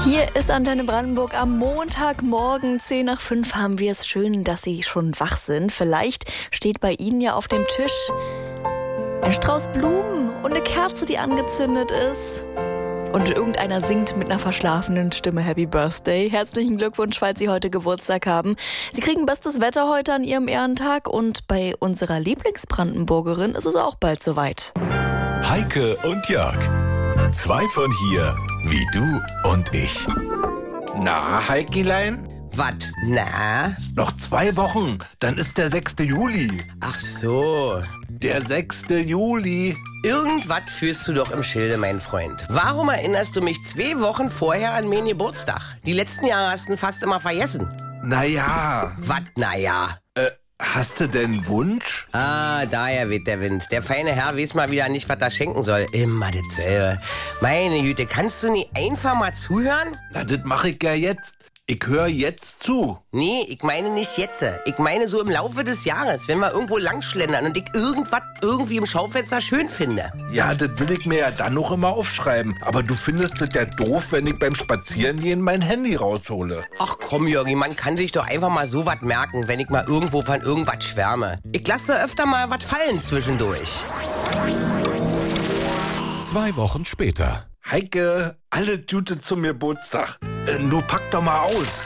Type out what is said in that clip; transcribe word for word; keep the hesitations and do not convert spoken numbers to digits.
Hier ist Antenne Brandenburg am Montagmorgen, zehn nach fünf haben wir es. Schön, dass Sie schon wach sind. Vielleicht steht bei Ihnen ja auf dem Tisch ein Strauß Blumen und eine Kerze, die angezündet ist. Und irgendeiner singt mit einer verschlafenen Stimme Happy Birthday. Herzlichen Glückwunsch, falls Sie heute Geburtstag haben. Sie kriegen bestes Wetter heute an Ihrem Ehrentag und bei unserer Lieblingsbrandenburgerin ist es auch bald soweit. Heike und Jörg. Zwei von hier, wie du und ich. Na, Heikilein? Wat? Na? Noch zwei Wochen, dann ist der sechste Juli. Ach so. Der sechste Juli. Irgendwas führst du doch im Schilde, mein Freund. Warum erinnerst du mich zwei Wochen vorher an meinen Geburtstag? Die letzten Jahre hast du ihn fast immer vergessen. Naja. Wat, naja? Äh, hast du denn einen Wunsch? Ah, daher weht der Wind. Der feine Herr weiß mal wieder nicht, was er schenken soll. Immer dasselbe. Meine Güte, kannst du nie einfach mal zuhören? Na, das mache ich ja jetzt. Ich höre jetzt zu. Nee, ich meine nicht jetzt. Ich meine so im Laufe des Jahres, wenn wir irgendwo langschlendern und ich irgendwas irgendwie im Schaufenster schön finde. Ja, das will ich mir ja dann noch immer aufschreiben. Aber du findest es ja doof, wenn ich beim Spazierengehen mein Handy raushole. Ach komm, Jörgi, man kann sich doch einfach mal so was merken, wenn ich mal irgendwo von irgendwas schwärme. Ich lasse öfter mal was fallen zwischendurch. Zwei Wochen später. Heike, alle Gute zum Geburtstag. Äh, du pack doch mal aus.